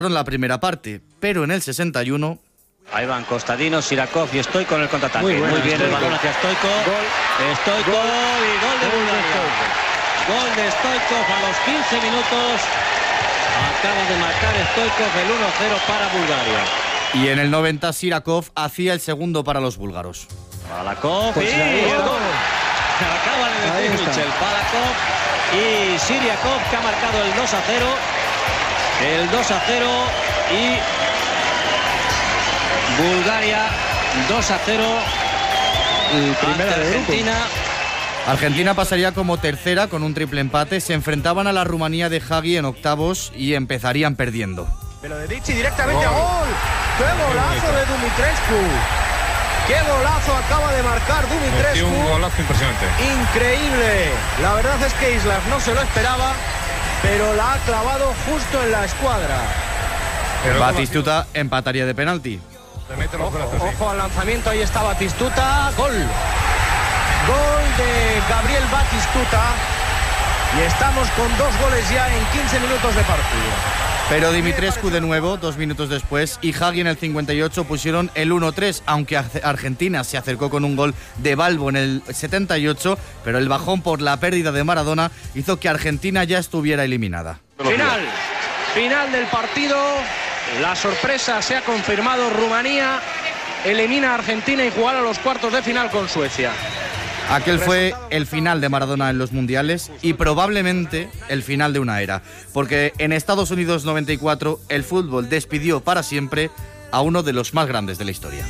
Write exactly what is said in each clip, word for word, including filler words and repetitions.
la primera parte, pero en el sesenta y uno... Ahí van Kostadinov, Sirakov y Stoichkov con el contraataque. Muy, bueno, Muy bien Stoichkov. el balón hacia Stoichkov. Gol. Stoichkov Gol. y gol de Bulgaria. Gol de Stoichkov a los quince minutos. Acaba de marcar Stoichkov el uno cero para Bulgaria. Y en el noventa Sirakov hacía el segundo para los búlgaros. Balakov Pues y ahí el está. gol. Acaba de Ahí decir está. Michel. Balakov y Siriakov que ha marcado el dos a cero. El dos a cero y Bulgaria dos a cero Primera ante de grupo. Argentina. Argentina pasaría como tercera con un triple empate. Se enfrentaban a la Rumanía de Hagi en octavos y empezarían perdiendo. Velodedici directamente a gol. ¡Qué golazo de Dumitrescu! ¡Qué golazo acaba de marcar Dumitrescu! Un golazo impresionante. Increíble. La verdad es que Islas no se lo esperaba, pero la ha clavado justo en la escuadra. Pero Batistuta empataría de penalti. le mete los Ojo, brazos, sí. ojo al lanzamiento, ahí está Batistuta. Gol. Gol de Gabriel Batistuta. Y estamos con dos goles ya en quince minutos de partido. Pero Dimitrescu de nuevo, dos minutos después, y Hagi en el cincuenta y ocho pusieron el uno tres, aunque Argentina se acercó con un gol de Balbo en el setenta y ocho, pero el bajón por la pérdida de Maradona hizo que Argentina ya estuviera eliminada. Final, final del partido. La sorpresa se ha confirmado. Rumanía elimina a Argentina y jugará a los cuartos de final con Suecia. Aquel fue el final de Maradona en los mundiales y probablemente el final de una era, porque en Estados Unidos noventa y cuatro el fútbol despidió para siempre a uno de los más grandes de la historia.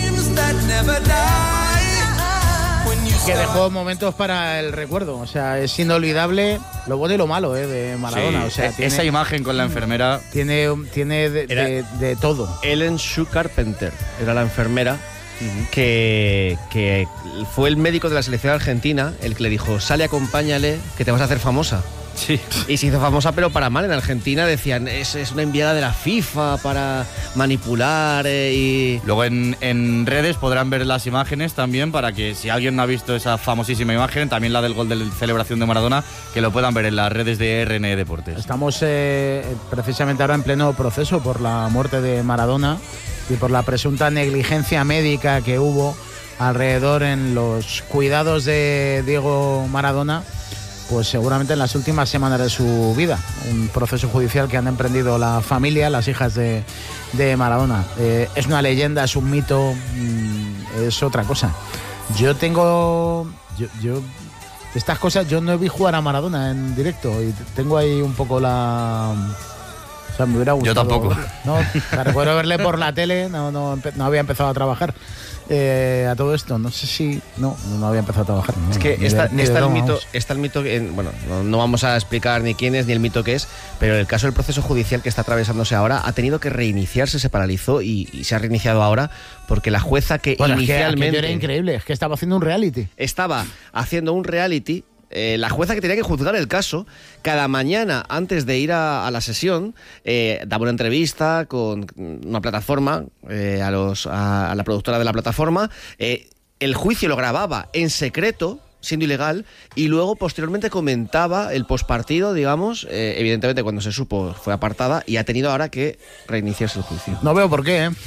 Que dejó momentos para el recuerdo, o sea, es inolvidable lo bueno y lo malo eh, de Maradona. Sí, o sea, e- tiene, esa imagen con la enfermera. tiene, tiene de, Era- de- de todo. Ellen Sue Carpenter era la enfermera que, que fue el médico de la selección argentina el que le dijo: sale, acompáñale, que te vas a hacer famosa. Sí. Y se hizo famosa, pero para mal. En Argentina decían, es, es una enviada de la FIFA para manipular eh, y... Luego en, en redes podrán ver las imágenes también, para que si alguien no ha visto esa famosísima imagen, también la del gol de la celebración de Maradona, que lo puedan ver en las redes de R N E Deportes. Estamos eh, precisamente ahora en pleno proceso por la muerte de Maradona y por la presunta negligencia médica que hubo alrededor en los cuidados de Diego Maradona, pues seguramente en las últimas semanas de su vida. Un proceso judicial que han emprendido la familia, las hijas de, de Maradona. Eh, es una leyenda, es un mito, mmm, es otra cosa. Yo tengo... Yo, yo estas cosas, yo no vi jugar a Maradona en directo y tengo ahí un poco la... O sea, me hubiera gustado. Yo tampoco. No, o sea, recuerdo verle por la tele, no, no, empe- no había empezado a trabajar. Eh, a todo esto, no sé si... No, no había empezado a trabajar. No, Es que ni está, de- ni de está el broma, mito, vamos. está el mito que, bueno, no, no vamos a explicar ni quién es ni el mito que es, pero el caso del proceso judicial que está atravesándose ahora ha tenido que reiniciarse, se paralizó y, y se ha reiniciado ahora porque la jueza que Bueno, es que aquello inicialmente era increíble, es que estaba haciendo un reality. estaba haciendo un reality. Eh, la jueza que tenía que juzgar el caso, cada mañana antes de ir a, a la sesión, eh, daba una entrevista con una plataforma, eh, a, los, a, a la productora de la plataforma. Eh, el juicio lo grababa en secreto, siendo ilegal, y luego posteriormente comentaba el pospartido, digamos. Eh, evidentemente, cuando se supo, fue apartada y ha tenido ahora que reiniciarse el juicio. No veo por qué, ¿eh?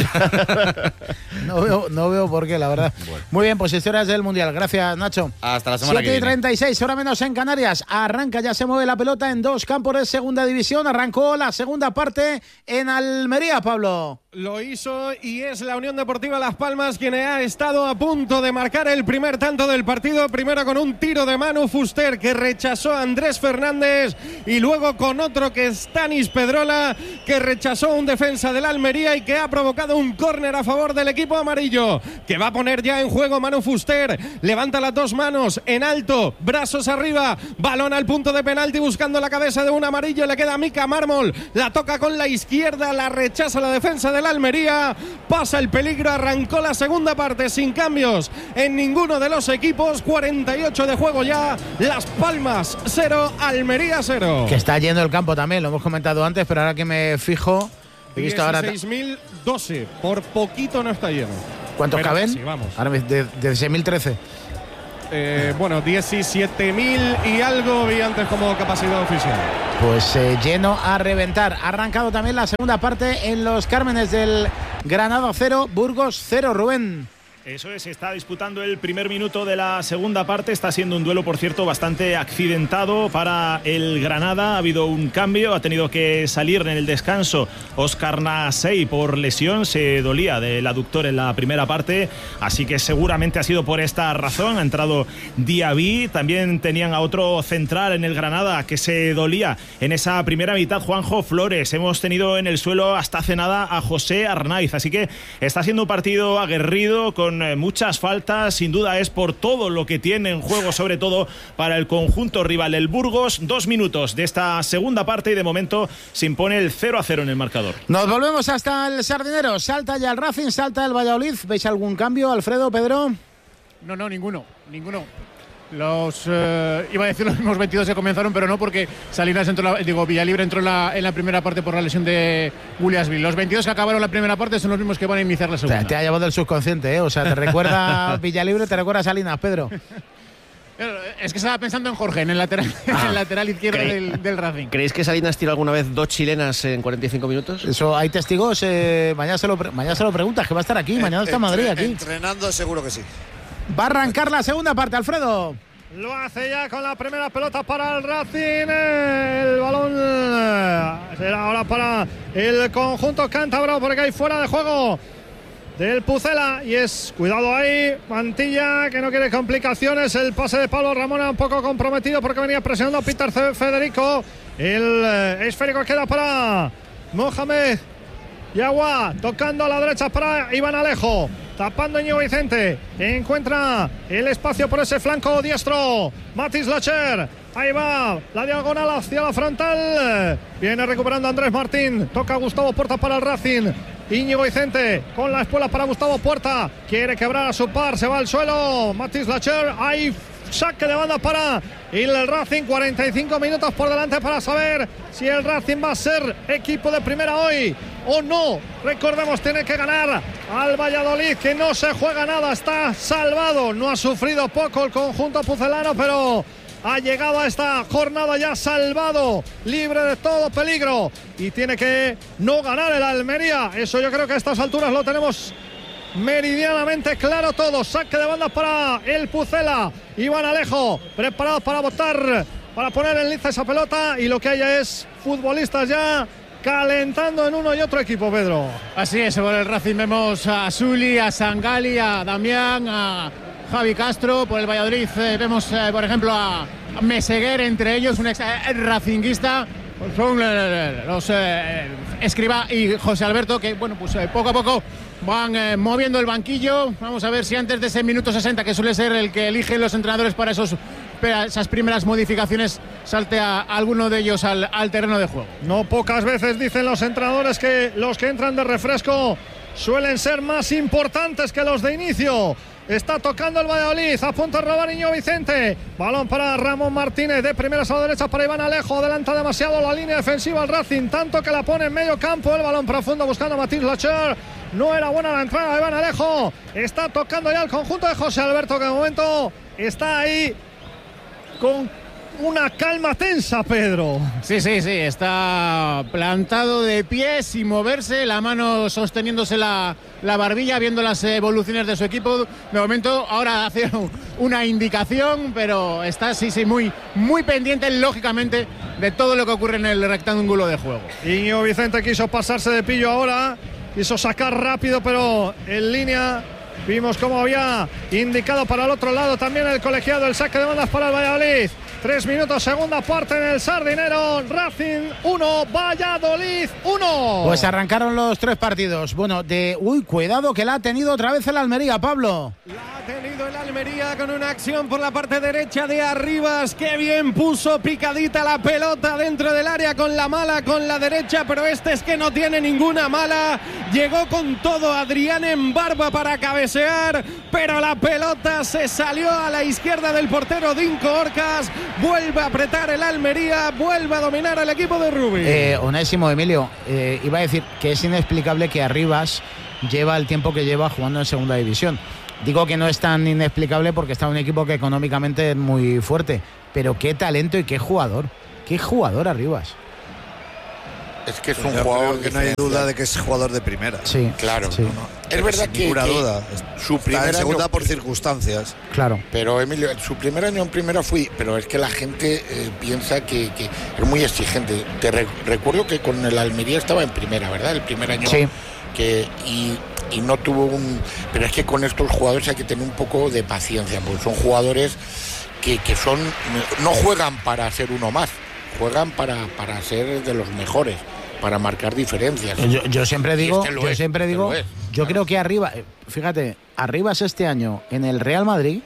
no, veo, no veo por qué, la verdad. Muy bien, pues historias del Mundial. Gracias, Nacho. Hasta la semana que siete y viene. treinta y seis, hora menos en Canarias. Arranca, ya se mueve la pelota en dos campos de segunda división. Arrancó la segunda parte en Almería, Pablo. Lo hizo y es la Unión Deportiva Las Palmas quien ha estado a punto de marcar el primer tanto del partido. Primero con un tiro de Manu Fuster que rechazó a Andrés Fernández y luego con otro que es Tanis Pedrola que rechazó un defensa del Almería y que ha provocado un córner a favor del equipo amarillo que va a poner ya en juego Manu Fuster. Levanta las dos manos en alto, brazos arriba, balón al punto de penalti buscando la cabeza de un amarillo. Le queda Mika Mármol, la toca con la izquierda, la rechaza la defensa del Almería, pasa el peligro, arrancó la segunda parte sin cambios en ninguno de los equipos. Cuarenta y ocho de juego ya, Las Palmas cero, Almería cero. Que está yendo el campo también, lo hemos comentado antes, pero ahora que me fijo, he visto ahora... dieciséis mil doce, por poquito no está lleno. ¿Cuántos Pero caben? sí, vamos. Ahora me- de, de dieciséis mil trece. Eh, bueno, diecisiete mil y algo vi antes como capacidad oficial. Pues eh, lleno a reventar. Ha arrancado también la segunda parte en Los Cármenes del Granada cero, Burgos cero, Rubén. Eso es, está disputando el primer minuto de la segunda parte. Está siendo un duelo, por cierto, bastante accidentado para el Granada. Ha habido un cambio, ha tenido que salir en el descanso Óscar Nasey por lesión. Se dolía del aductor en la primera parte, así que seguramente ha sido por esta razón. Ha entrado Diaby. También tenían a otro central en el Granada que se dolía en esa primera mitad, Juanjo Flores. Hemos tenido en el suelo hasta hace nada a José Arnaiz, así que está siendo un partido aguerrido con muchas faltas. Sin duda es por todo lo que tiene en juego, sobre todo para el conjunto rival, el Burgos. Dos minutos de esta segunda parte y de momento se impone el cero a cero en el marcador. Nos volvemos hasta el Sardinero. Salta ya el Racing, salta el Valladolid. ¿Veis algún cambio, Alfredo, Pedro? No, no, ninguno, ninguno. Los eh, iba a decir los mismos veintidós que comenzaron, pero no, porque Salinas entró, la, digo, Villalibre entró en la, en la primera parte por la lesión de Williamsville. Los veintidós que acabaron la primera parte son los mismos que van a iniciar la segunda. O sea, te ha llevado el subconsciente, ¿eh? O sea, te recuerda Villalibre, te recuerda Salinas, Pedro. Es que estaba pensando en Jorge, en el lateral, ah, en el lateral izquierdo del, del Racing. ¿Creéis que Salinas tiró alguna vez dos chilenas en cuarenta y cinco minutos? Eso, hay testigos. Eh, mañana, se lo, mañana se lo preguntas, que va a estar aquí. Mañana está en Madrid, aquí. Entrenando, seguro que sí. Va a arrancar la segunda parte, Alfredo. Lo hace ya con la primera pelota para el Racing. El balón será ahora para el conjunto cántabro, porque hay fuera de juego del Pucela. Y es, cuidado ahí, Mantilla, que no quiere complicaciones. El pase de Pablo Ramona un poco comprometido porque venía presionando a Peter Federico. El esférico queda para Mohamed Yagua, tocando a la derecha para Iván Alejo. Tapando Íñigo Vicente, encuentra el espacio por ese flanco diestro. Matis Lacher, ahí va la diagonal hacia la frontal. Viene recuperando Andrés Martín, toca Gustavo Puerta para el Racing. Íñigo Vicente con la espuela para Gustavo Puerta, quiere quebrar a su par, se va al suelo. Matis Lacher, ahí saque de banda para el Racing. Cuarenta y cinco minutos por delante para saber si el Racing va a ser equipo de primera hoy o no. Recordemos, tiene que ganar al Valladolid, que no se juega nada, está salvado. No ha sufrido poco el conjunto pucelano, pero ha llegado a esta jornada ya salvado, libre de todo peligro, y tiene que no ganar el Almería. Eso yo creo que a estas alturas lo tenemos meridianamente claro todo. Saque de banda para el Pucela. Iván Alejo preparado para botar, para poner en liza esa pelota, y lo que haya es futbolistas ya calentando en uno y otro equipo, Pedro. Así es, por el Racing vemos a Zuli, a Sangali, a Damián, a Javi Castro. Por el Valladolid eh, vemos, eh, por ejemplo, a Meseguer, entre ellos un ex eh, racinguista. Son eh, los eh, Escribá y José Alberto, que bueno, pues eh, poco a poco van eh, moviendo el banquillo. Vamos a ver si antes de ese minuto sesenta, que suele ser el que eligen los entrenadores para esos, esas primeras modificaciones, salte a, a alguno de ellos al, al terreno de juego. No pocas veces dicen los entrenadores que los que entran de refresco suelen ser más importantes que los de inicio. Está tocando el Valladolid, a punto de robar Íñigo Vicente. Balón para Ramón Martínez, de primeras a la derecha para Iván Alejo. Adelanta demasiado la línea defensiva al Racing, tanto que la pone en medio campo. El balón profundo buscando a Matis Lacher. No era buena la entrada de Iván Alejo. Está tocando ya el conjunto de José Alberto, que de momento está ahí con una calma tensa, Pedro. Sí, sí, sí, está plantado de pie sin moverse, la mano sosteniéndose la, la barbilla, viendo las evoluciones de su equipo. De momento ahora hace una indicación, pero está, sí, sí, muy, muy pendiente, lógicamente, de todo lo que ocurre en el rectángulo de juego. Íñigo Vicente quiso pasarse de pillo ahora, quiso sacar rápido, pero en línea vimos cómo había indicado para el otro lado también el colegiado. El saque de bandas para el Valladolid. Tres minutos, segunda parte en el Sardinero. Racing uno, Valladolid uno. Pues arrancaron los tres partidos. Bueno, de... Uy, cuidado que la ha tenido otra vez el Almería, Pablo. La ha tenido el Almería con una acción por la parte derecha de Arribas. Qué bien puso picadita la pelota dentro del área con la mala, con la derecha, pero este es que no tiene ninguna mala. Llegó con todo Adrián en barba para cabecear, pero la pelota se salió a la izquierda del portero Dinko Orcas. Vuelve a apretar el Almería, vuelve a dominar el equipo de Rubí. Eh, Onésimo, Emilio, eh, iba a decir que es inexplicable que Arribas lleva el tiempo que lleva jugando en segunda división. Digo que no es tan inexplicable porque está un equipo que económicamente es muy fuerte, pero qué talento y qué jugador, qué jugador Arribas. Es que es pues un jugador que no hay duda de que es jugador de primera. Sí, claro. sí. No, no. Es verdad sin que, ninguna que duda. su primer segunda año, por circunstancias. Claro. Pero Emilio, su primer año en primera fui, pero es que la gente eh, piensa que, que es muy exigente. Te re, recuerdo que con el Almería estaba en primera, ¿verdad? El primer año. Sí. Que y, y no tuvo un, pero es que con estos jugadores hay que tener un poco de paciencia, porque son jugadores que, que son no juegan para ser uno más, juegan para para ser de los mejores, para marcar diferencias. Yo, yo siempre digo, este yo es, siempre este digo, es, yo claro. creo que arriba, fíjate, Arribas este año en el Real Madrid,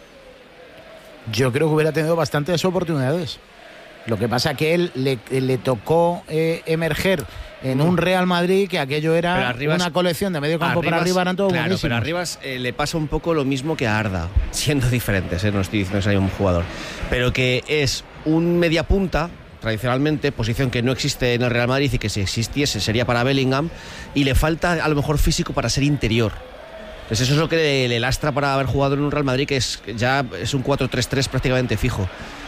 yo creo que hubiera tenido bastantes oportunidades. Lo que pasa que él le, le tocó eh, emerger en un Real Madrid que aquello era Arribas, una colección de medio campo Arribas, para arriba, eran todos claro, buenísimos. pero a Arribas eh, le pasa un poco lo mismo que a Arda, siendo diferentes, eh, no estoy diciendo que sea un jugador, pero que es un mediapunta, tradicionalmente, posición que no existe en el Real Madrid y que si existiese sería para Bellingham, y le falta a lo mejor físico para ser interior. Entonces eso es lo que le, le lastra para haber jugado en un Real Madrid que es ya es un cuatro tres tres prácticamente fijo.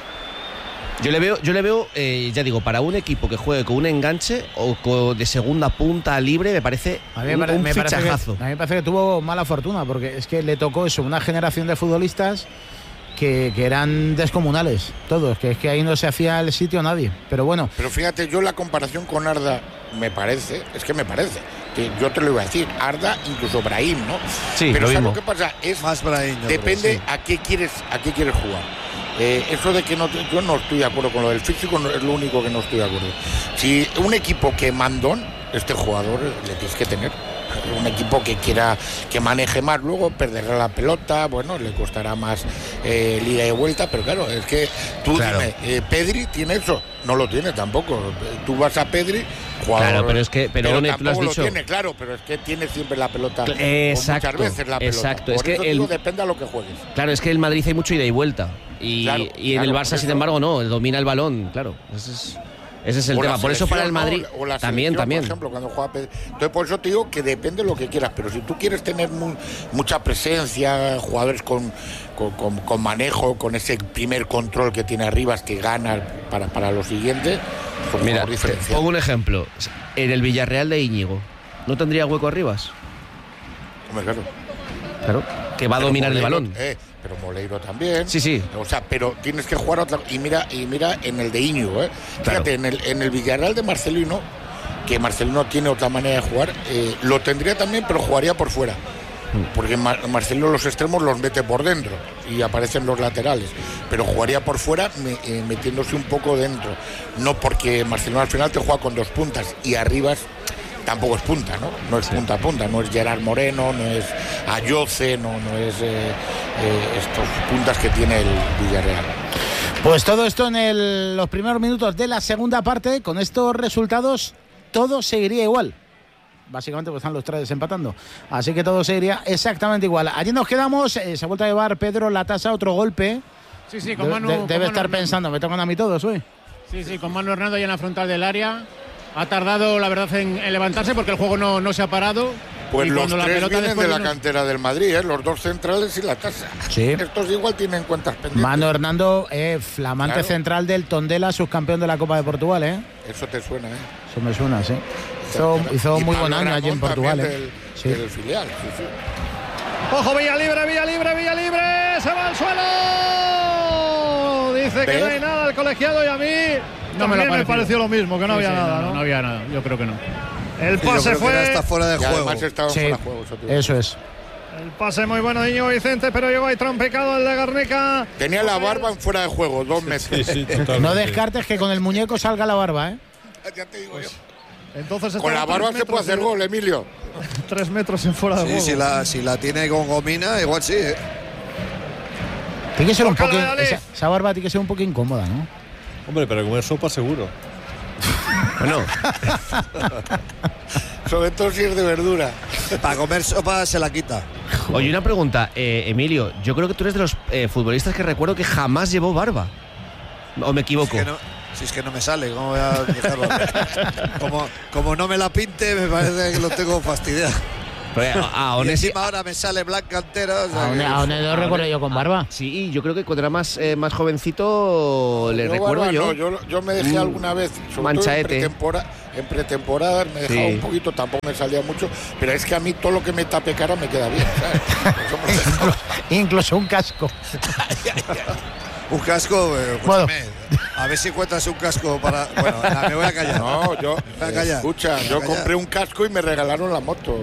Yo le veo, yo le veo eh, ya digo, para un equipo que juegue con un enganche o con, de segunda punta libre, me parece A mí me, un, pare, un me parece fichajazo. que, a mí me parece que tuvo mala fortuna, porque es que le tocó eso, una generación de futbolistas que, que eran descomunales, todos, que es que ahí no se hacía el sitio a nadie. Pero bueno. Pero fíjate, yo la comparación con Arda me parece, es que me parece, que yo te lo iba a decir, Arda, incluso Brahim, ¿no? Sí, pero lo ¿sabes mismo. lo que pasa? Es más Brahim. depende creo, sí. a qué quieres, a qué quieres jugar. Eh, eso de que no, yo no estoy de acuerdo con lo del físico, no, es lo único que no estoy de acuerdo. Si un equipo que mandón, este jugador le tienes que tener. Un equipo que quiera que maneje más, luego perderá la pelota, bueno, le costará más eh, el ida y vuelta, pero claro, es que tú Claro. dime, eh, Pedri tiene eso, no lo tiene tampoco. Tú vas a Pedri, jugador, Claro, pero es que- pero, pero One, tú lo has tampoco dicho. lo tiene, claro, pero es que tiene siempre la pelota, Cl- o exacto, muchas veces la pelota. exacto, Por es que eso el- digo, depende a lo que juegues. Claro, es que en el Madrid hay mucho ida y vuelta. Y, Claro, y en claro, el por Barça, eso. sin embargo, no, domina el balón, claro. Ese es, ese es el O la tema. Por eso para el selección, Madrid ¿no? O la también, selección, también. Por ejemplo, cuando juega Pedri. Entonces, por eso te digo que depende de lo que quieras, pero si tú quieres tener muy, mucha presencia, jugadores con, con, con, con manejo, con ese primer control que tiene Arribas que gana para, para lo siguiente, pues Mira, jugador te diferencial. pongo un ejemplo. En el Villarreal de Íñigo, ¿no tendría hueco Arribas? Hombre, claro. Claro. Que va a Pero dominar el Moleiro- balón. eh, pero Moleiro también. Sí, sí. O sea, pero tienes que jugar otra. Y mira, y mira en el de Íñigo, ¿eh? Claro. Fíjate, en el, en el Villarreal de Marcelino, que Marcelino tiene otra manera de jugar, eh, lo tendría también, pero jugaría por fuera. Porque Mar- Marcelino los extremos los mete por dentro y aparecen los laterales. Pero jugaría por fuera me- eh, metiéndose un poco dentro. No porque Marcelino al final te juega con dos puntas y Arribas tampoco es punta, ¿no? No es punta a punta, no es Gerard Moreno, no es Ayoce, no, no es eh, eh, estos puntas que tiene el Villarreal. Pues todo esto en el- los primeros minutos de la segunda parte. Con estos resultados todo seguiría igual. Básicamente pues están los tres empatando. Así que todo seguiría exactamente igual. Allí nos quedamos. Eh, se ha vuelto a llevar Pedro la tasa, otro golpe. Sí, sí, con De- Manu. de- con debe Manu estar Hernando. pensando, me tocan a mí todos hoy. Sí, sí, con Manu Hernando ahí en la frontal del área. Ha tardado, la verdad, en, en levantarse porque el juego no, no se ha parado. Pues Y los cuando la tres pelota vienen después de la uno- cantera del Madrid, ¿eh? Los dos centrales y la tasa. Sí. Estos igual tienen cuentas pendientes. Manu Hernando, eh, flamante Claro. central del Tondela, subcampeón de la Copa de Portugal, ¿eh? Eso te suena, ¿eh? Eso me suena, sí. Hizo, hizo Y muy Pablo buen año allí en Ramón Portugal, también ¿eh? del, Sí. del filial, sí, sí. Ojo, Villa Libre, Villa Libre, Villa Libre. Se va al suelo. Dice que ¿Ves? no hay nada el colegiado y a mí No me lo también me pareció. pareció lo mismo, que no Sí, había sí, nada, ¿no? No había nada, yo creo que no. El Sí, yo pase creo que era fue. hasta fuera de Y juego. además estaban Sí, fuera de juego. Eso te digo. eso es. El pase muy bueno de Íñigo Vicente, pero llegó ahí trompicado el de Garnica. Tenía la barba en fuera de juego, dos meses. Sí, totalmente. No descartes que con el muñeco salga la barba, ¿eh? Ya te digo yo. Entonces Con la estaba barba tres se puede metros hacer de- gol, Emilio. Tres metros en fuera de Sí, juego. si la, si la tiene con gomina, igual sí. ¿eh? Tiene que ser un Toca poco. la de Alif. Esa, esa barba tiene que ser un poco incómoda, ¿no? Hombre, para comer sopa seguro. Bueno, Sobre todo si es de verdura. Para comer sopa se la quita. oye, una pregunta, eh, Emilio. Yo creo que tú eres de los eh, futbolistas que recuerdo que jamás llevó barba. ¿O me equivoco? Si es que no, si es que no me sale, ¿cómo voy a dejarlo? como, como no me la pinte, me parece que lo tengo fastidiado. A Onesi ahora me sale blanca entera. O sea, a One, a One lo recuerdo yo con barba. Sí, yo creo que cuando era más, eh, más jovencito, le yo recuerdo barba, yo. No, yo. Yo me dejé Mm, alguna vez, sobre manchaete. todo en pretemporada, en pretemporada me dejaba Sí. un poquito, tampoco me salía mucho, pero es que a mí todo lo que me tape cara me queda bien, ¿sabes? incluso, incluso un casco. un casco, eh, Bueno. a ver si encuentras un casco para. Bueno, la, me voy a callar. No, yo, Me voy a callar. escucha, Me voy a yo callar. compré un casco y me regalaron la moto.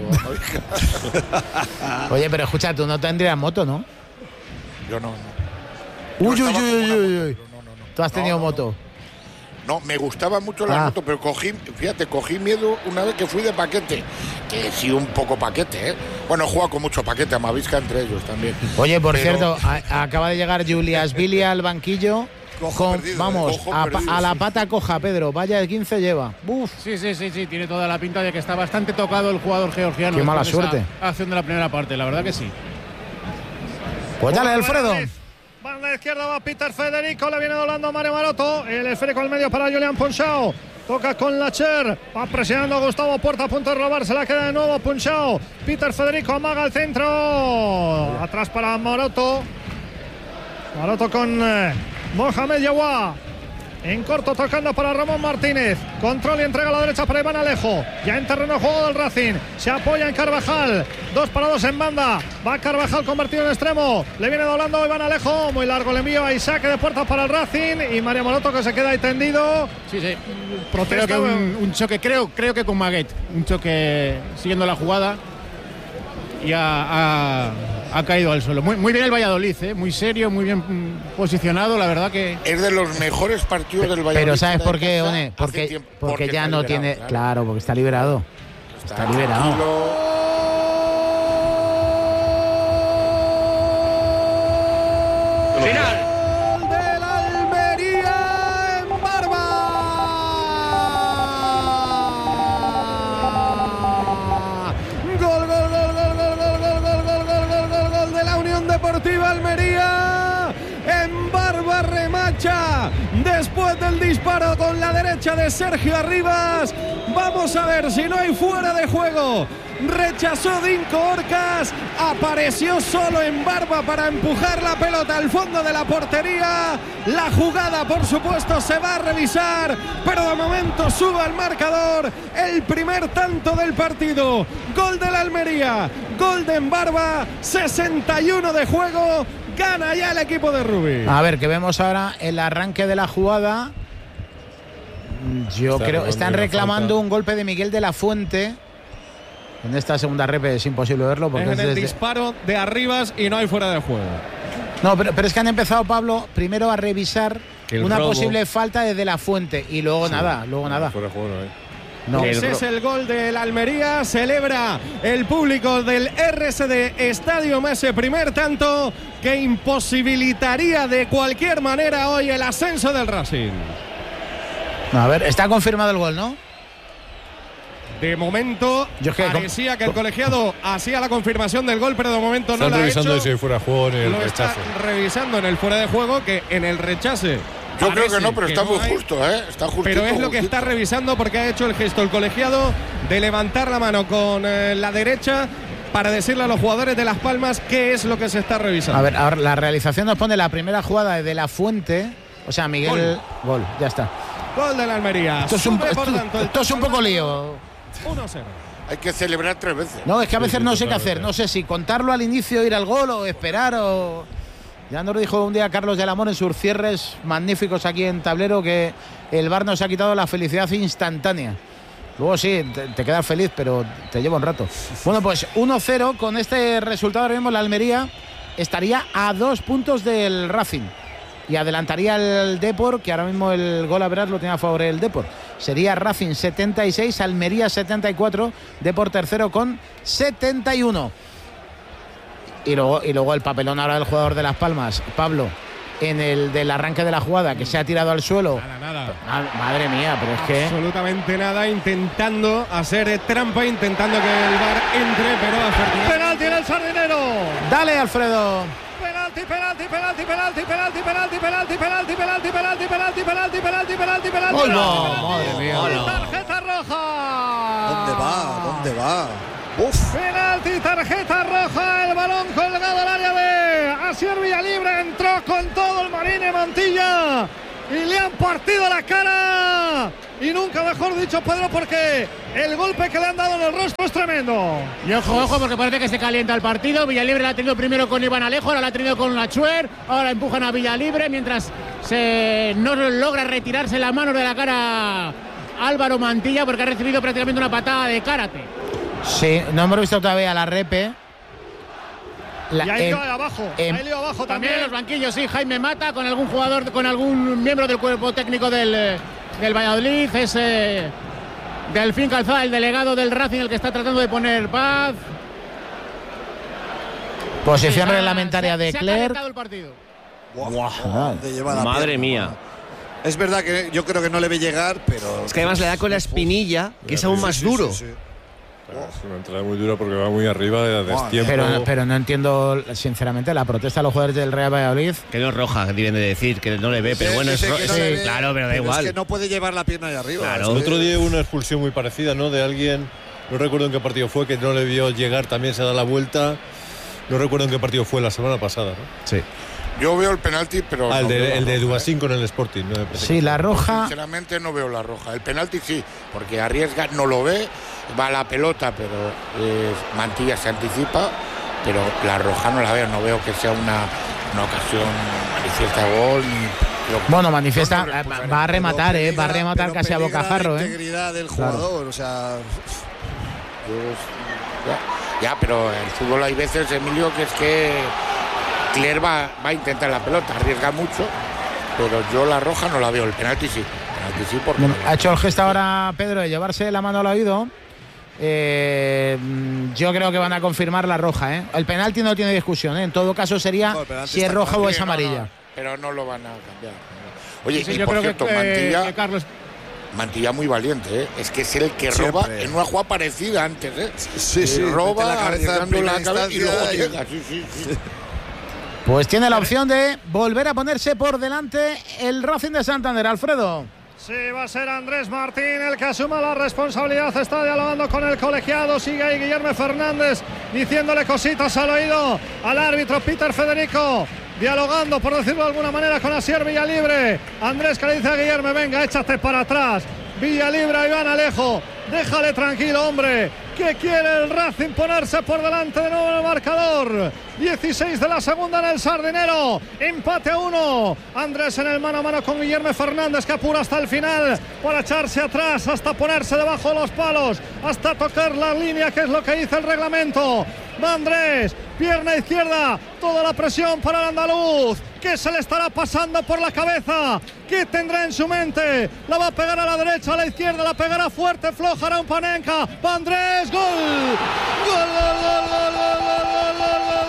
Oye, pero escucha, tú no tendrías moto, ¿no? Yo no. no. Uy, Yo uy, estaba uy, con una uy, moto, uy. pero no, no, no. Tú has tenido No, no, moto. No, me gustaba mucho la Ah. moto, pero cogí, fíjate, cogí miedo una vez que fui de paquete. Que sí, un poco paquete, ¿eh? Bueno, he jugado con mucho paquete, a Mavisca entre ellos también. Oye, por Pero- cierto, a- acaba de llegar Julias Billy al banquillo. Cojo Con, perdido, vamos, eh, cojo a, pa- perdido, a la sí. pata coja, Pedro. Vaya de quince lleva. Uf. Sí, sí, sí, sí, tiene toda la pinta de que está bastante tocado el jugador georgiano. Qué mala después de suerte. esa acción de la primera parte, la verdad que sí. Pues dale, Alfredo. Banda izquierda va Peter Federico, le viene doblando Mario Maroto. El esférico al medio para Julián Punchao. Toca con Lacher, va presionando a Gustavo Puerta a punto de robar, se la queda de nuevo Punchao. Peter Federico amaga el centro. Atrás para Maroto. Maroto con eh, Mohamed Yawa. En corto tocando para Ramón Martínez. Control y entrega a la derecha para Iván Alejo. Ya en terreno de juego del Racing. Se apoya en Carvajal. Dos para dos en banda. Va Carvajal convertido en extremo. Le viene doblando Iván Alejo. Muy largo el envío a Isaac de puerta para el Racing. Y Mario Maroto que se queda ahí tendido. Sí, sí. Protesta. Creo que un, un choque, creo, creo que con Maguet. Un choque siguiendo la jugada. Y ha, ha, ha caído al suelo. Muy, muy bien el Valladolid, ¿eh? Muy serio, muy bien mm, posicionado. La verdad que. Es de los mejores partidos del Valladolid. Pero ¿sabes fuera por de qué, casa One? hace Porque, tiempo. porque ya está no liberado, tiene. claro. Claro, porque está liberado. Está liberado. tranquilo. Final. Gol del Almería en Barba. Gol, gol, gol, gol, gol, gol, gol, gol, gol, gol, gol, gol, gol de la Unión Deportiva Almería. En Barba remacha después del disparo con la derecha de Sergio Arribas. Vamos a ver si no hay fuera de juego. Rechazó Dinko Orcas, apareció solo en Barba para empujar la pelota al fondo de la portería. La jugada, por supuesto, se va a revisar, pero de momento sube al marcador el primer tanto del partido. Gol de la Almería, gol de Barba, sesenta y uno de juego. Gana ya el equipo de Rubí. A ver, que vemos ahora el arranque de la jugada. Yo Está creo reclamando están una reclamando falta. un golpe de Miguel de la Fuente. En esta segunda rep es imposible verlo porque En es el desde- disparo de Arribas y no hay fuera de juego. No, pero, pero es que han empezado, Pablo, primero a revisar El una robo. posible falta desde la Fuente y luego nada, luego nada. Fuera de juego, no hay. No. Ese es el gol del Almería. Celebra el público del R S D Estadio ese primer tanto que imposibilitaría de cualquier manera hoy el ascenso del Racing. A ver, está confirmado el gol, ¿no? De momento Yo es que- parecía que el colegiado hacía la confirmación del gol, pero de momento no Están lo ha revisando hecho. si fuera de juego en el Lo está rechazo. revisando en el fuera de juego, que en el rechace. Yo creo parece que no, pero está muy hay. justo, ¿eh? Está justito, Pero es lo que justito. está revisando porque ha hecho el gesto el colegiado de levantar la mano con eh, la derecha para decirle a los jugadores de Las Palmas qué es lo que se está revisando. A ver, ahora la realización nos pone la primera jugada de la Fuente. O sea, Miguel. Gol, Gol. ya está. Gol de la Almería. Esto es un, Sube, por esto- tanto, el esto es un poco lío. uno cero. Hay que celebrar tres veces. No, es que a veces sí, no sé qué totalmente. hacer. No sé si contarlo al inicio, ir al gol o esperar o. Ya nos dijo un día Carlos del Amor en sus cierres magníficos aquí en Tablero que el V A R nos ha quitado la felicidad instantánea. Luego sí, te, te quedas feliz, pero te lleva un rato. Bueno, pues uno cero. Con este resultado ahora mismo la Almería estaría a dos puntos del Racing. Y adelantaría el Depor, que ahora mismo el gol a veras lo tiene a favor el Depor. Sería Racing setenta y seis, Almería setenta y cuatro, Depor tercero con setenta y uno. Y luego, y luego el papelón ahora del jugador de Las Palmas, Pablo, en el del arranque de la jugada, que se ha tirado al suelo. Nada, nada. Ah, madre mía, pero es que... Absolutamente nada, intentando hacer eh, trampa, intentando que el V A R entre, pero afortunadamente. Penalti en el Sardinero. Dale, Alfredo. Penalti, penalti, penalti, penalti, penalti, penalti, penalti, penalti, penalti, penalti, penalti, penalti, penalti, penalti, penalti. ¡Gol! No, madre mía. Tarjeta roja. ¿Dónde va? ¿Dónde va? Uf. Penalti, tarjeta roja, el balón colgado al área de Asier Villalibre, entró con todo el Marine Montilla y le han partido la cara. Y nunca mejor dicho, Pedro, porque el golpe que le han dado en el rostro es tremendo. Y ojo, ojo, porque parece que se calienta el partido. Villalibre la ha tenido primero con Iván Alejo, ahora la ha tenido con Lachuer, ahora empujan a Villalibre mientras se no logra retirarse la mano de la cara Álvaro Mantilla, porque ha recibido prácticamente una patada de karate. Sí, no hemos visto todavía la repe. La, y ahí lío abajo, eh, ahí lío abajo también. También en los banquillos, sí, Jaime Mata con algún jugador, con algún miembro del cuerpo técnico del, del Valladolid. Es eh, Delfín Calzada, el delegado del Racing, el que está tratando de poner paz. Posición se reglamentaria ha, de se, Clerc. Se ha calentado el partido. Wow, de llevar la Madre pierna, mía. Es verdad que yo creo que no le ve llegar, pero... Es que además le da con la espinilla, que es aún más sí, duro. Sí, sí. Es una entrada muy dura porque va muy arriba, de destiempo. Pero, pero no entiendo, sinceramente, la protesta de los jugadores del Real Valladolid. Que no es roja, que deben de decir, que no le ve, pero Sí, bueno, sí, es, ro- que no es- le ve, claro, pero da pero igual. Es que no puede llevar la pierna ahí arriba. Claro. Es El que- otro día hubo una expulsión muy parecida, ¿no? De alguien, no recuerdo en qué partido fue, que no le vio llegar, también se da la vuelta. No recuerdo en qué partido fue, la semana pasada, ¿no? Sí. Yo veo el penalti, pero. Ah, el no veo de, la el de roja, Dubasín ¿eh? con el Sporting. ¿No? Sí, la roja. Sinceramente no veo la roja. El penalti sí, porque arriesga, no lo ve, va a la pelota, pero eh, Mantilla se anticipa, pero la roja no la veo, no veo que sea una, una ocasión manifiesta de gol. Ni, pero- Bueno, manifiesta, no, no, va, no, va a rematar, Pero eh, va a peligra- rematar pero casi a peligra bocajarro, la eh. integridad del Claro. jugador, o sea... Ya, ya, pero el fútbol hay veces, Emilio, que es que Clerc va, va a intentar la pelota, arriesga mucho, pero yo la roja no la veo, el penalti sí. El penalti sí porque Bueno, ha hecho el gesto ahora Pedro de llevarse la mano al oído. Eh, yo creo que van a confirmar la roja, ¿eh? El penalti no tiene discusión, ¿eh? En todo caso sería No, el penalti si es está roja claro. o es Sí, no, amarilla. no, pero no lo van a cambiar. Oye, Sí, y yo por creo cierto, que, Mantilla, que Carlos. Mantilla muy valiente, ¿eh? Es que es el que Siempre. roba en una jugada parecida antes, ¿eh? Sí, sí, Y mete roba la cabeza en arriesgando primera la cabeza y luego instancia y- llega. Sí, sí, sí. Pues tiene la opción de volver a ponerse por delante el Racing de Santander, Alfredo. Sí, va a ser Andrés Martín el que asuma la responsabilidad. Está dialogando con el colegiado. Sigue ahí Guillermo Fernández diciéndole cositas al oído al árbitro Peter Federico. Dialogando, por decirlo de alguna manera, con Asier Villalibre. Andrés que le dice a Guillermo, venga, échate para atrás. Villalibre a Iván Alejo. Déjale tranquilo, hombre. ¿Qué quiere el Racing? Ponerse por delante de nuevo en el marcador. dieciséis de la segunda en el Sardinero. Empate a uno. Andrés en el mano a mano con Guillermo Fernández, que apura hasta el final para echarse atrás, hasta ponerse debajo de los palos, hasta tocar la línea, que es lo que dice el reglamento. Va Andrés, pierna izquierda, toda la presión para el andaluz. ¿Qué se le estará pasando por la cabeza? ¿Qué tendrá en su mente? La va a pegar a la derecha, a la izquierda, la pegará fuerte, floja, hará un Panenka. Va Andrés, gol. Gol, gol, gol, gol, gol, gol, gol, gol, gol,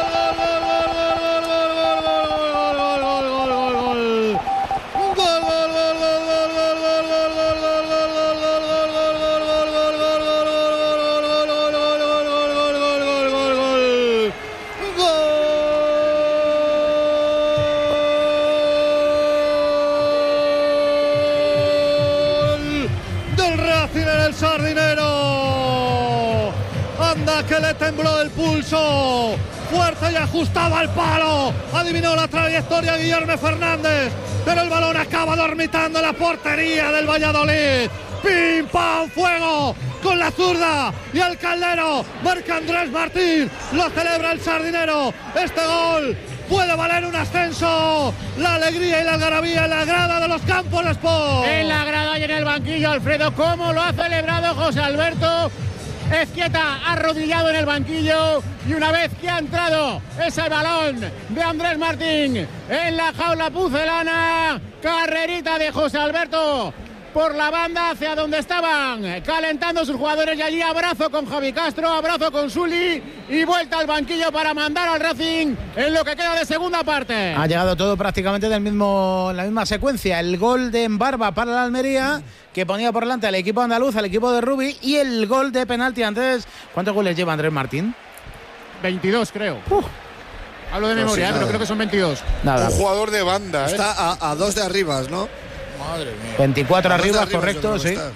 Sardinero. Anda que le tembló el pulso. Fuerte y ajustado al palo. Adivinó la trayectoria Guillermo Fernández, pero el balón acaba dormitando en la portería del Valladolid. Pim, pam, fuego con la zurda y el Caldero. Marca Andrés Martín. Lo celebra el Sardinero. Este gol puede valer un ascenso. La alegría y la algarabía en la grada de los Campos Sport. En la grada y en el banquillo, Alfredo, ¿cómo lo ha celebrado José Alberto Ezquieta? Arrodillado en el banquillo, y una vez que ha entrado ese balón de Andrés Martín en la jaula pucelana, carrerita de José Alberto por la banda hacia donde estaban calentando sus jugadores, y allí abrazo con Javi Castro, abrazo con Suli y vuelta al banquillo para mandar al Racing en lo que queda de segunda parte. Ha llegado todo prácticamente del mismo, la misma secuencia. El gol de Embarba para la Almería, que ponía por delante al equipo andaluz, al equipo de Rubi, y el gol de penalti antes. ¿Cuántos goles lleva Andrés Martín? veintidós, creo. Uh. Hablo de No, memoria, sí, eh, pero nada. creo que son veintidós. Nada. Un jugador de banda, ¿eh? Está a, a dos de arribas, ¿no? Madre mía. veinticuatro A dos de arriba, arribas, yo correcto, creo que sí. está, sí.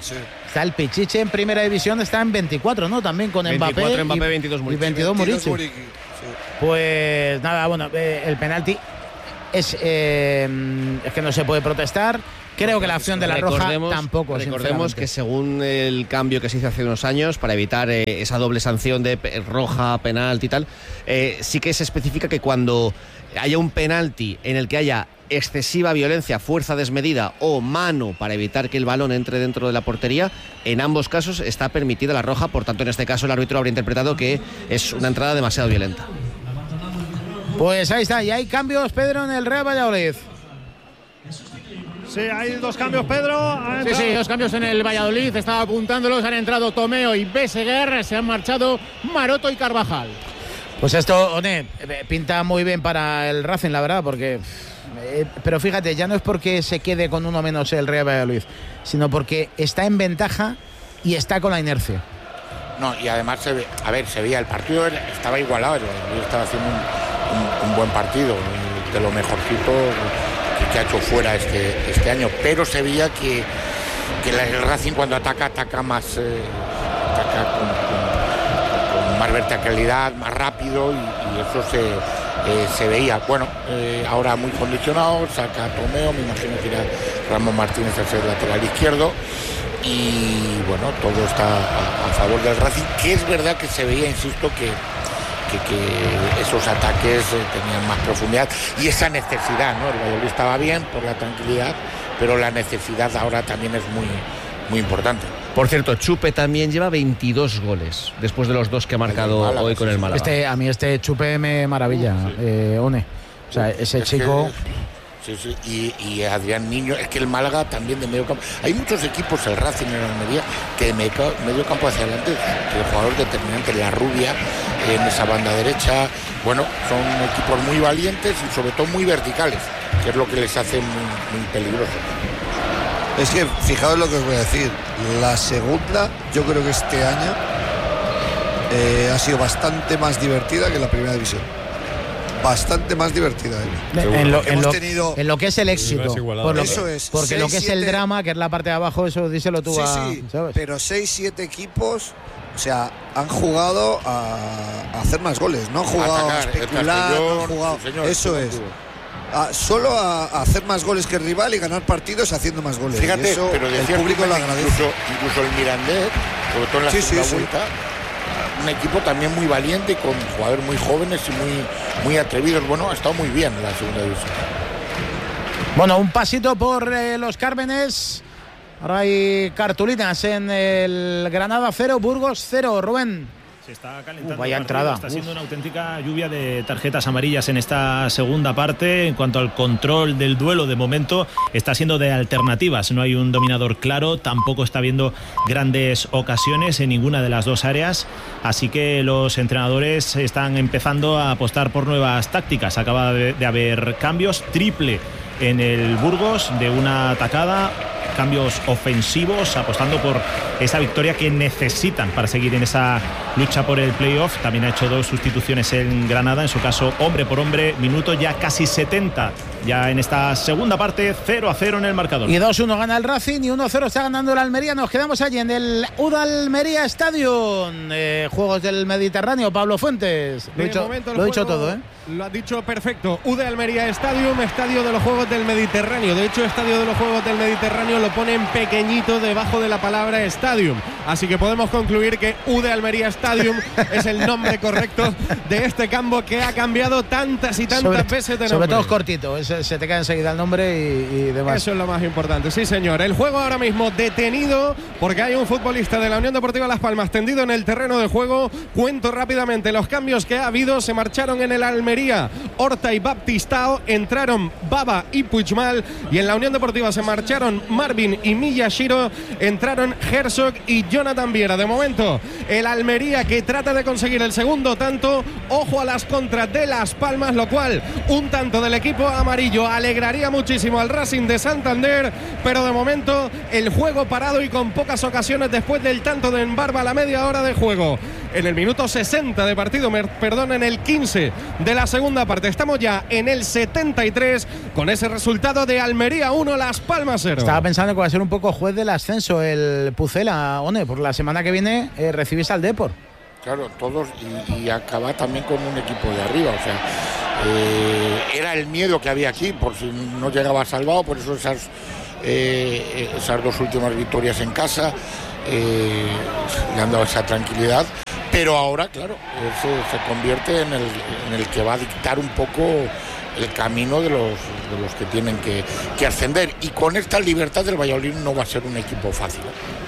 está el Pichichi en primera división, está en veinticuatro, ¿no? También con veinticuatro Mbappé, Mbappé, y, veintidós Muriqui. y veintidós Muriqui. Muriqui, sí. Pues nada, bueno, eh, el penalti es, eh, es que no se puede protestar. Creo que la acción de la recordemos, roja tampoco. Recordemos que según el cambio que se hizo hace unos años para evitar eh, esa doble sanción de pe- roja, penalti y tal, eh, sí que se especifica que cuando haya un penalti en el que haya excesiva violencia, fuerza desmedida o mano para evitar que el balón entre dentro de la portería, en ambos casos está permitida la roja. Por tanto, en este caso el árbitro habría interpretado que es una entrada demasiado violenta. Pues ahí está, y hay cambios, Pedro, en el Real Valladolid. Sí, hay dos cambios, Pedro. Sí, sí, dos cambios en el Valladolid. Estaba apuntándolos. Han entrado Tomeo y Beseguer. Se han marchado Maroto y Carvajal. Pues esto, One, pinta muy bien para el Racing, la verdad, porque... Eh, pero fíjate, ya no es porque se quede con uno menos el Real Valladolid, sino porque está en ventaja y está con la inercia. No, y además, se ve, a ver, se veía, el partido era, estaba igualado, el Valladolid estaba haciendo un, un, un buen partido, de lo mejorcito que, que ha hecho fuera este, este año, pero se veía que, que la, el Racing cuando ataca, ataca más, eh, ataca con, con, con más verticalidad, más rápido, y, y eso se, eh, se veía. Bueno, eh, ahora muy condicionado, saca a Tomeo, me imagino que irá Ramón Martínez a ser lateral izquierdo. Y bueno, todo está a, a favor del Racing, que es verdad que se veía, insisto, que, que, que esos ataques eh, tenían más profundidad y esa necesidad, ¿no? El Valladolid estaba bien por la tranquilidad, pero la necesidad ahora también es muy, muy importante. Por cierto, Chupe también lleva veintidós goles después de los dos que ha marcado Málaga, hoy con el Málaga. Este, a mí este Chupe me maravilla, sí. eh, One. O sea, ese es chico... Que, sí, sí, y, y Adrián Niño, es que el Málaga también de medio campo. Hay muchos equipos, el Racing en Almería, que de medio, medio campo hacia adelante, que el jugador determinante, la Rubia, en esa banda derecha, bueno, son equipos muy valientes y sobre todo muy verticales, que es lo que les hace muy, muy peligrosos. Es que, fijaos lo que os voy a decir, la segunda, yo creo que este año eh, ha sido bastante más divertida que la primera división. Bastante más divertida. ¿eh? En, lo, en, lo, tenido... en lo que es el éxito. Por lo eso que, es. Porque seis, lo que es siete... el drama, que es la parte de abajo, eso díselo tú sí, a... Sí, ¿sabes? Pero seis, siete equipos, o sea, han jugado a, a hacer más goles. No han jugado a, atacar, a especular, no han jugado... Sí, señor, eso es. A, solo a, a hacer más goles que el rival y ganar partidos haciendo más goles. Fíjate, y eso pero el público lo agradece. Incluso, incluso el Mirandés, sobre todo en la sí, segunda sí, vuelta... Sí. Un equipo también muy valiente, con jugadores muy jóvenes y muy, muy atrevidos. Bueno, ha estado muy bien en la segunda división. Bueno, un pasito por eh, los Cármenes. Ahora hay cartulinas en el Granada cero, Burgos cero. Rubén. Se está calentando. Uh, vaya el entrada. Está siendo una auténtica lluvia de tarjetas amarillas en esta segunda parte. En cuanto al control del duelo, de momento está siendo de alternativas. No hay un dominador claro, tampoco está habiendo grandes ocasiones en ninguna de las dos áreas. Así que los entrenadores están empezando a apostar por nuevas tácticas. Acaba de, de haber cambios, triple en el Burgos de una atacada. Cambios ofensivos, apostando por esa victoria que necesitan para seguir en esa lucha por el playoff. También ha hecho dos sustituciones en Granada, en su caso hombre por hombre, minuto ya casi setenta, ya en esta segunda parte, cero a cero en el marcador. Y dos uno gana el Racing y uno cero está ganando el Almería. Nos quedamos allí en el U D Almería Stadium, eh, Juegos del Mediterráneo. Pablo Fuentes, lo he dicho, lo he dicho todo, ¿eh? Lo ha dicho perfecto. U D Almería Stadium, Estadio de los Juegos del Mediterráneo. De hecho, Estadio de los Juegos del Mediterráneo lo ponen pequeñito debajo de la palabra Stadium. Así que podemos concluir que U D Almería Stadium es el nombre correcto de este campo que ha cambiado tantas y tantas sobre, veces de nombre. Sobre todo es cortito, es, se te cae enseguida el nombre y, y demás. Eso es lo más importante, sí señor. El juego ahora mismo detenido porque hay un futbolista de la Unión Deportiva Las Palmas tendido en el terreno de juego. Cuento rápidamente los cambios que ha habido. Se marcharon en el Almería Horta y Baptistao, entraron Baba y Puigmal, y en la Unión Deportiva se marcharon Marvin y Miyashiro, entraron Herzog y Jonathan Viera. De momento el Almería que trata de conseguir el segundo tanto. Ojo a las contras de Las Palmas, lo cual un tanto del equipo amarillo alegraría muchísimo al Racing de Santander, pero de momento el juego parado y con pocas ocasiones después del tanto de Embarba a la media hora de juego. en el minuto sesenta de partido, me, perdón, en el quince de la segunda parte. Estamos ya en el setenta y tres con ese resultado de Almería uno, Las Palmas cero. Estaba pensando que va a ser un poco juez del ascenso el Pucela, One, por la semana que viene eh, recibís al Depor. Claro, todos, y, y acaba también con un equipo de arriba, o sea, eh, era el miedo que había aquí, por si no llegaba salvado, por eso esas, eh, esas dos últimas victorias en casa eh, le han dado esa tranquilidad, pero ahora, claro, se, se convierte en el, en el que va a dictar un poco el camino de los, de los que tienen que, que ascender, y con esta libertad del Valladolid no va a ser un equipo fácil.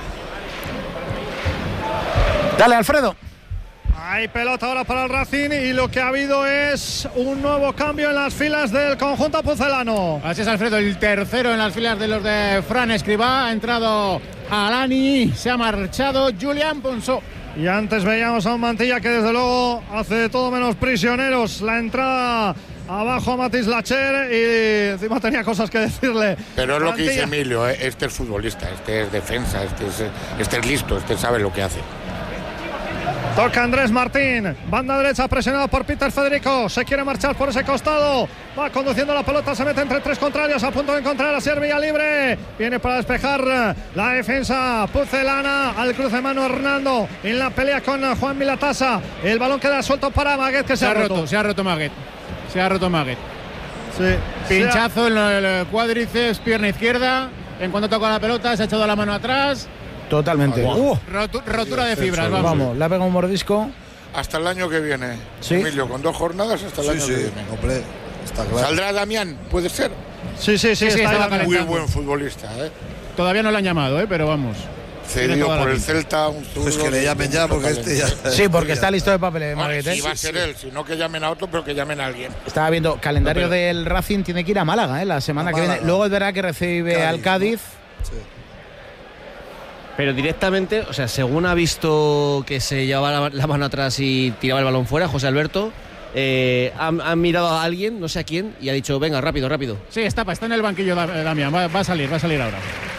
Dale, Alfredo. Hay pelota ahora para el Racing y lo que ha habido es un nuevo cambio en las filas del conjunto pucelano. Así es, Alfredo, el tercero en las filas de los de Fran Escribá. Ha entrado Alani, se ha marchado Julián Ponsó. Y antes veíamos a un Mantilla que desde luego hace de todo menos prisioneros. La entrada abajo a Matis Lacher y encima tenía cosas que decirle. Pero es lo Mantilla. Que dice Emilio, ¿eh? Este es futbolista, este es defensa, este es, este es listo, este sabe lo que hace. Toca Andrés Martín, banda derecha presionado por Peter Federico, se quiere marchar por ese costado, va conduciendo la pelota, se mete entre tres contrarios, a punto de encontrar a Servilla libre, viene para despejar la defensa pucelana, al cruce de mano Hernando, en la pelea con Juan Milatasa, el balón queda suelto para Maguet, que se, se ha roto. roto. Se ha roto Maguet, se ha roto Maguet. Sí. Pinchazo en el cuádriceps, pierna izquierda, en cuanto toca la pelota se ha echado la mano atrás. Totalmente. Uh, Rotu rotura de fibras, vamos. Vamos, le ha pegado un mordisco. Hasta el año que viene, ¿sí? Emilio, con dos jornadas hasta el sí, año sí, que viene. Hombre, está claro. ¿Saldrá Damián? ¿Puede ser? Sí, sí, sí, sí, está está muy buen futbolista, ¿eh? Todavía no lo han llamado, ¿eh? Pero vamos. Cedido por el Celta. Un pues que le llamen ya, porque este ya. Sí, porque está listo de papeles, Marguet. Si va a ser él, si no que llamen a otro, pero que llamen a alguien. Estaba viendo, calendario no, pero... del Racing, tiene que ir a Málaga, ¿eh? La semana a que Málaga. Viene. Luego es verdad que recibe Cádiz, al Cádiz. ¿No? Sí. Pero directamente, o sea, según ha visto que se llevaba la, la mano atrás y tiraba el balón fuera, José Alberto, eh, han, han mirado a alguien, no sé a quién, y ha dicho, venga, rápido, rápido. Sí, está, está en el banquillo Damián, va, va a salir, va a salir ahora.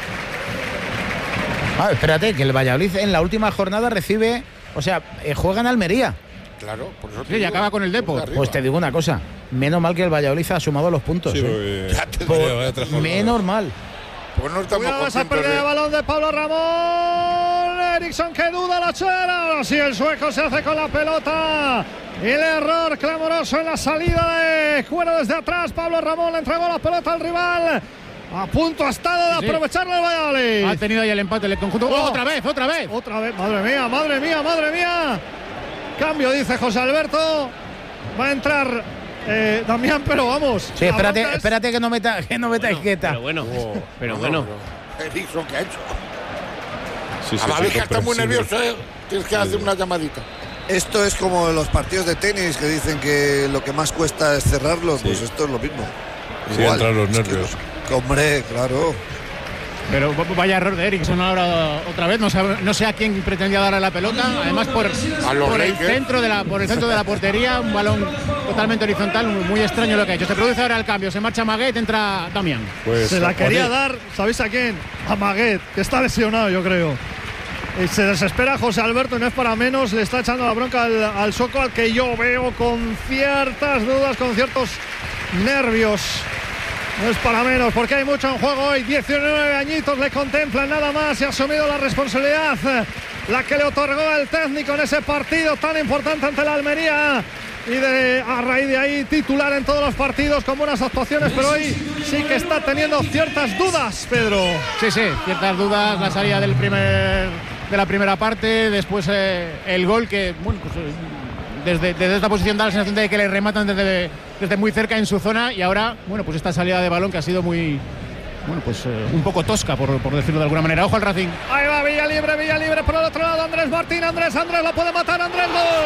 Ah, espérate, que el Valladolid en la última jornada recibe, o sea, eh, juega en Almería. Claro, por eso te sí, digo, y acaba con el Depor. Pues te digo una cosa, menos mal que el Valladolid ha sumado los puntos. Sí, ¿eh? ya te por, digo, menos mal. Pues no estamos Cuidado esa pérdida de... de balón de Pablo Ramón. Eriksson que duda la chera. Ahora sí el sueco se hace con la pelota. El error clamoroso en la salida de Cuero desde atrás. Pablo Ramón le entregó la pelota al rival. A punto ha estado de sí. aprovecharlo el Valladolid. Ha tenido ahí el empate el conjunto. Oh, otra vez, otra vez. Otra vez. Madre mía, madre mía, madre mía. Cambio, dice José Alberto. Va a entrar eh, Damián, pero vamos. Sí, espérate, es... espérate que no meta, que no meta bueno, Igueta. Pero bueno, oh, pero bueno. bueno. Eriksson, ¿qué ha hecho? Sí, sí, a Mavica está muy nervioso, ¿eh? Tienes que sí. hacer una llamadita. Esto es como los partidos de tenis que dicen que lo que más cuesta es cerrarlos, sí. Pues esto es lo mismo. Sí, igual, entran los nervios. Que, que, hombre, claro. Pero vaya error de Eriksson ahora otra vez, no sé, no sé a quién pretendía darle la pelota, además por, por el centro de la por el centro de la portería, un balón totalmente horizontal, muy extraño lo que ha hecho. Se produce ahora el cambio, se marcha Maguet, entra Damián. Pues, se la quería dar, ¿sabéis a quién? A Maguet, que está lesionado, yo creo. Y se desespera José Alberto, y no es para menos, le está echando la bronca al, al Soco, al que yo veo con ciertas dudas, con ciertos nervios. No es para menos, porque hay mucho en juego hoy. diecinueve añitos le contemplan nada más y ha asumido la responsabilidad, la que le otorgó el técnico en ese partido tan importante ante la Almería. Y de, a raíz de ahí titular en todos los partidos con buenas actuaciones, pero hoy sí que está teniendo ciertas dudas, Pedro. Sí, sí, ciertas dudas. La salida del primer, de la primera parte, después eh, el gol que, bueno, pues, desde, desde esta posición da la sensación de que le rematan desde, desde muy cerca en su zona, y ahora, bueno, pues esta salida de balón que ha sido muy, bueno, pues eh, un poco tosca, por, por decirlo de alguna manera. Ojo al Racing. Ahí va Villa libre, Villa libre por el otro lado, Andrés Martín, Andrés, Andrés, lo puede matar, Andrés, gol.